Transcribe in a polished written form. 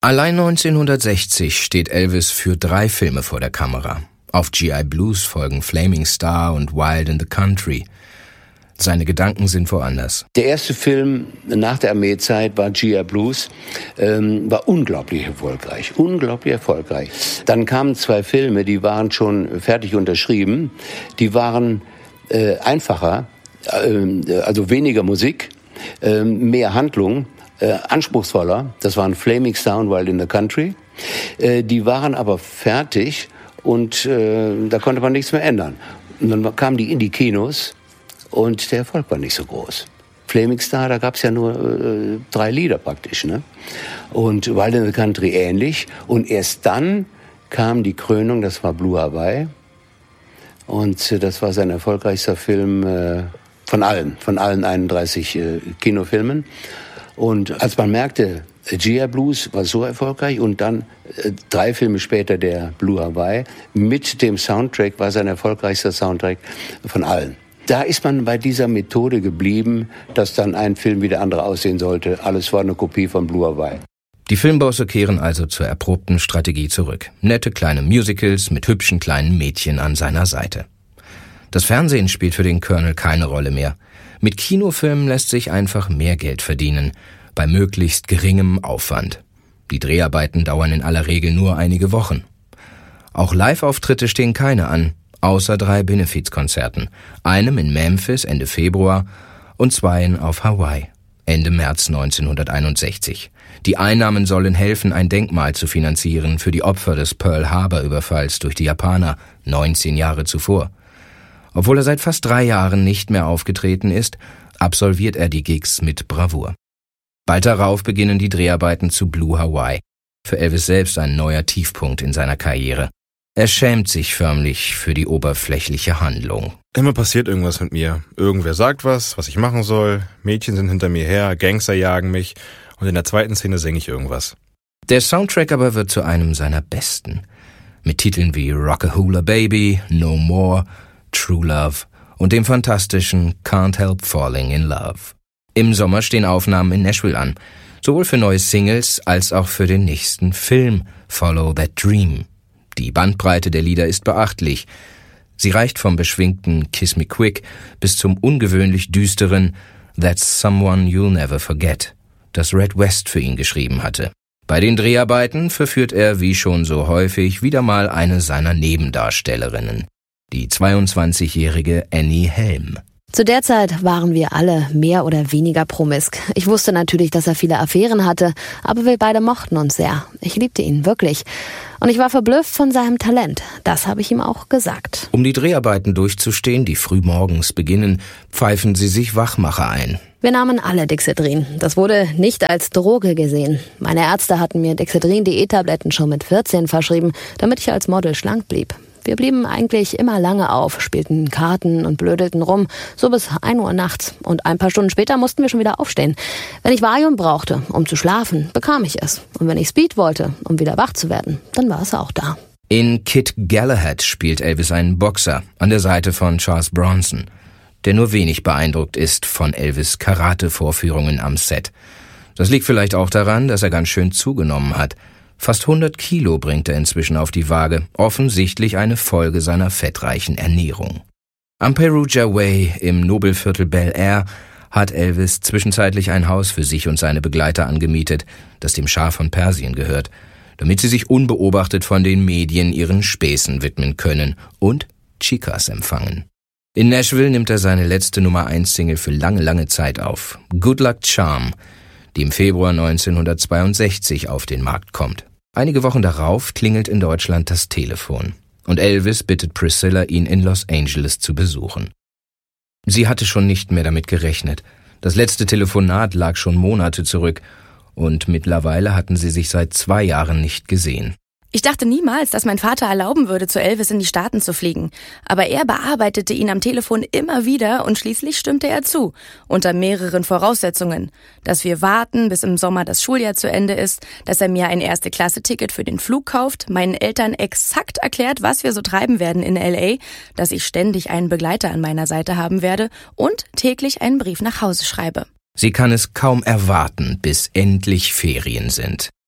Allein 1960 steht Elvis für 3 Filme vor der Kamera. Auf G.I. Blues folgen Flaming Star und Wild in the Country. Seine Gedanken sind woanders. Der erste Film nach der Armeezeit war G.I. Blues, war unglaublich erfolgreich, Dann kamen 2 Filme, die waren schon fertig unterschrieben, die waren einfacher, also weniger Musik, mehr Handlung, anspruchsvoller. Das waren Flaming Star und Wild in the Country. Die waren aber fertig und da konnte man nichts mehr ändern. Und dann kamen die in die Kinos und der Erfolg war nicht so groß. Flaming Star, da gab es ja nur 3 Lieder praktisch, ne? Und Wild in the Country ähnlich. Und erst dann kam die Krönung, das war Blue Hawaii. Und das war sein erfolgreichster Film von allen 31 Kinofilmen. Und als man merkte, G.I. Blues war so erfolgreich und dann 3 Filme später der Blue Hawaii mit dem Soundtrack war sein erfolgreichster Soundtrack von allen. Da ist man bei dieser Methode geblieben, dass dann ein Film wie der andere aussehen sollte. Alles war eine Kopie von Blue Hawaii. Die Filmbosse kehren also zur erprobten Strategie zurück. Nette kleine Musicals mit hübschen kleinen Mädchen an seiner Seite. Das Fernsehen spielt für den Colonel keine Rolle mehr. Mit Kinofilmen lässt sich einfach mehr Geld verdienen, bei möglichst geringem Aufwand. Die Dreharbeiten dauern in aller Regel nur einige Wochen. Auch Live-Auftritte stehen keine an, außer 3 Benefizkonzerten, einem in Memphis Ende Februar und 2 auf Hawaii, Ende März 1961. Die Einnahmen sollen helfen, ein Denkmal zu finanzieren für die Opfer des Pearl-Harbor-Überfalls durch die Japaner 19 Jahre zuvor. Obwohl er seit fast 3 Jahren nicht mehr aufgetreten ist, absolviert er die Gigs mit Bravour. Bald darauf beginnen die Dreharbeiten zu Blue Hawaii. Für Elvis selbst ein neuer Tiefpunkt in seiner Karriere. Er schämt sich förmlich für die oberflächliche Handlung. Immer passiert irgendwas mit mir. Irgendwer sagt was ich machen soll. Mädchen sind hinter mir her, Gangster jagen mich. Und in der zweiten Szene singe ich irgendwas. Der Soundtrack aber wird zu einem seiner besten. Mit Titeln wie Rockahula Baby, No More, True Love und dem fantastischen Can't Help Falling in Love. Im Sommer stehen Aufnahmen in Nashville an, sowohl für neue Singles als auch für den nächsten Film Follow That Dream. Die Bandbreite der Lieder ist beachtlich. Sie reicht vom beschwingten Kiss Me Quick bis zum ungewöhnlich düsteren That's Someone You'll Never Forget, das Red West für ihn geschrieben hatte. Bei den Dreharbeiten verführt er, wie schon so häufig, wieder mal eine seiner Nebendarstellerinnen, die 22-jährige Annie Helm. Zu der Zeit waren wir alle mehr oder weniger promisk. Ich wusste natürlich, dass er viele Affären hatte, aber wir beide mochten uns sehr. Ich liebte ihn, wirklich. Und ich war verblüfft von seinem Talent. Das habe ich ihm auch gesagt. Um die Dreharbeiten durchzustehen, die frühmorgens beginnen, pfeifen sie sich Wachmacher ein. Wir nahmen alle Dexedrin. Das wurde nicht als Droge gesehen. Meine Ärzte hatten mir Dexedrin-DE-Tabletten schon mit 14 verschrieben, damit ich als Model schlank blieb. Wir blieben eigentlich immer lange auf, spielten Karten und blödelten rum, so bis 1 Uhr nachts. Und ein paar Stunden später mussten wir schon wieder aufstehen. Wenn ich Valium brauchte, um zu schlafen, bekam ich es. Und wenn ich Speed wollte, um wieder wach zu werden, dann war es auch da. In Kid Galahad spielt Elvis einen Boxer an der Seite von Charles Bronson, der nur wenig beeindruckt ist von Elvis' Karate-Vorführungen am Set. Das liegt vielleicht auch daran, dass er ganz schön zugenommen hat. Fast 100 Kilo bringt er inzwischen auf die Waage, offensichtlich eine Folge seiner fettreichen Ernährung. Am Perugia Way im Nobelviertel Bel Air hat Elvis zwischenzeitlich ein Haus für sich und seine Begleiter angemietet, das dem Schah von Persien gehört, damit sie sich unbeobachtet von den Medien ihren Späßen widmen können und Chicas empfangen. In Nashville nimmt er seine letzte Nummer-1-Single für lange Zeit auf, Good Luck Charm, die im Februar 1962 auf den Markt kommt. Einige Wochen darauf klingelt in Deutschland das Telefon und Elvis bittet Priscilla, ihn in Los Angeles zu besuchen. Sie hatte schon nicht mehr damit gerechnet. Das letzte Telefonat lag schon Monate zurück und mittlerweile hatten sie sich seit 2 Jahren nicht gesehen. Ich dachte niemals, dass mein Vater erlauben würde, zu Elvis in die Staaten zu fliegen. Aber er bearbeitete ihn am Telefon immer wieder und schließlich stimmte er zu, unter mehreren Voraussetzungen. Dass wir warten, bis im Sommer das Schuljahr zu Ende ist, dass er mir ein Erste-Klasse-Ticket für den Flug kauft, meinen Eltern exakt erklärt, was wir so treiben werden in L.A., dass ich ständig einen Begleiter an meiner Seite haben werde und täglich einen Brief nach Hause schreibe. Sie kann es kaum erwarten, bis endlich Ferien sind.